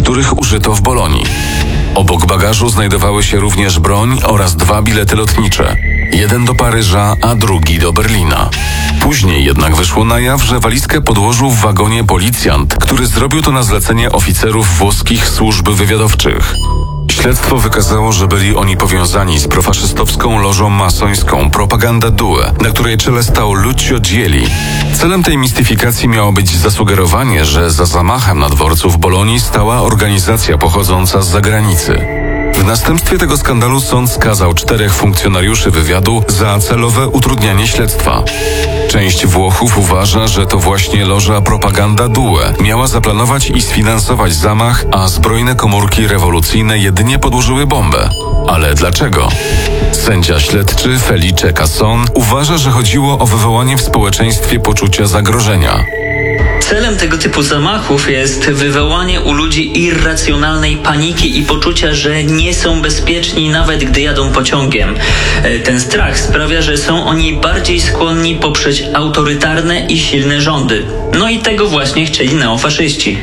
których użyto w Bolonii. Obok bagażu znajdowały się również broń oraz 2 bilety lotnicze. Jeden do Paryża, a drugi do Berlina. Później jednak wyszło na jaw, że walizkę podłożył w wagonie policjant, który zrobił to na zlecenie oficerów włoskich służb wywiadowczych. Śledztwo wykazało, że byli oni powiązani z profaszystowską lożą masońską Propaganda Due, na której czele stał Lucio Gieli. Celem tej mistyfikacji miało być zasugerowanie, że za zamachem na dworcu w Bolonii stała organizacja pochodząca z zagranicy. W następstwie tego skandalu sąd skazał 4 funkcjonariuszy wywiadu za celowe utrudnianie śledztwa. Część Włochów uważa, że to właśnie loża Propaganda Due miała zaplanować i sfinansować zamach, a zbrojne komórki rewolucyjne jedynie podłożyły bombę. Ale dlaczego? Sędzia śledczy Felice Casson uważa, że chodziło o wywołanie w społeczeństwie poczucia zagrożenia. Celem tego typu zamachów jest wywołanie u ludzi irracjonalnej paniki i poczucia, że nie są bezpieczni nawet gdy jadą pociągiem. Ten strach sprawia, że są oni bardziej skłonni poprzeć autorytarne i silne rządy. No i tego właśnie chcieli neofaszyści.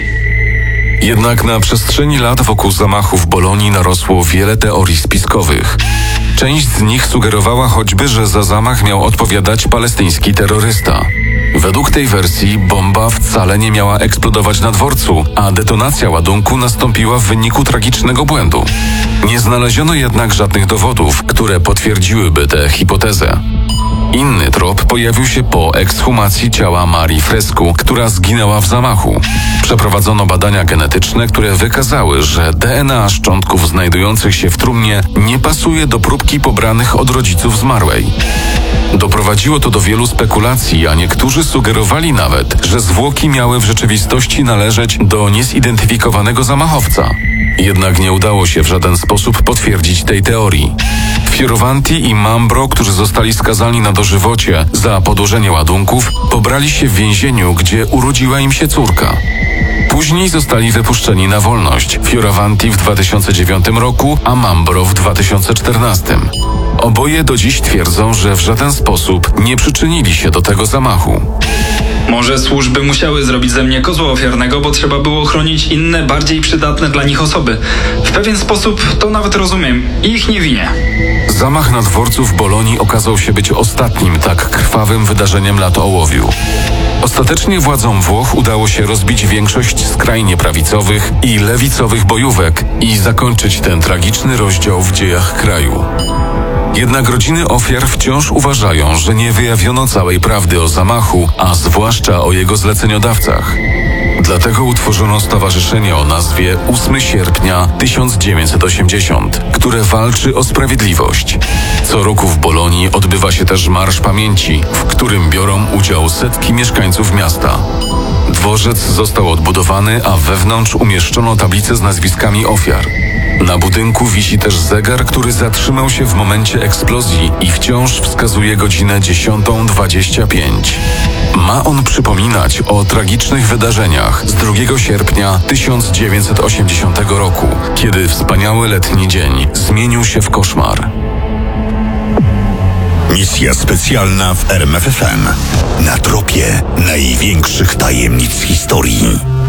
Jednak na przestrzeni lat wokół zamachu w Bolonii narosło wiele teorii spiskowych. Część z nich sugerowała choćby, że za zamach miał odpowiadać palestyński terrorysta. Według tej wersji bomba wcale nie miała eksplodować na dworcu, a detonacja ładunku nastąpiła w wyniku tragicznego błędu. Nie znaleziono jednak żadnych dowodów, które potwierdziłyby tę hipotezę. Inny trop pojawił się po ekshumacji ciała Marii Frescu, która zginęła w zamachu. Przeprowadzono badania genetyczne, które wykazały, że DNA szczątków znajdujących się w trumnie nie pasuje do próbki pobranych od rodziców zmarłej. Doprowadziło to do wielu spekulacji, a niektórzy sugerowali nawet, że zwłoki miały w rzeczywistości należeć do niezidentyfikowanego zamachowca. Jednak nie udało się w żaden sposób potwierdzić tej teorii. Fioravanti i Mambro, którzy zostali skazani na dożywocie za podłożenie ładunków, pobrali się w więzieniu, gdzie urodziła im się córka. Później zostali wypuszczeni na wolność. Fioravanti w 2009 roku, a Mambro w 2014. Oboje do dziś twierdzą, że w żaden sposób nie przyczynili się do tego zamachu. Może służby musiały zrobić ze mnie kozła ofiarnego, bo trzeba było chronić inne, bardziej przydatne dla nich osoby. W pewien sposób to nawet rozumiem i ich nie winię. Zamach na dworcu w Bolonii okazał się być ostatnim tak krwawym wydarzeniem lat ołowiu. Ostatecznie władzom Włoch udało się rozbić większość skrajnie prawicowych i lewicowych bojówek i zakończyć ten tragiczny rozdział w dziejach kraju. Jednak rodziny ofiar wciąż uważają, że nie wyjawiono całej prawdy o zamachu, a zwłaszcza o jego zleceniodawcach. Dlatego utworzono stowarzyszenie o nazwie 8 sierpnia 1980, które walczy o sprawiedliwość. Co roku w Bolonii odbywa się też Marsz Pamięci, w którym biorą udział setki mieszkańców miasta. Dworzec został odbudowany, a wewnątrz umieszczono tablicę z nazwiskami ofiar. Na budynku wisi też zegar, który zatrzymał się w momencie eksplozji i wciąż wskazuje godzinę 10:25. Ma on przypominać o tragicznych wydarzeniach z 2 sierpnia 1980 roku, kiedy wspaniały letni dzień zmienił się w koszmar. Misja specjalna w RMF FM. Na tropie największych tajemnic historii.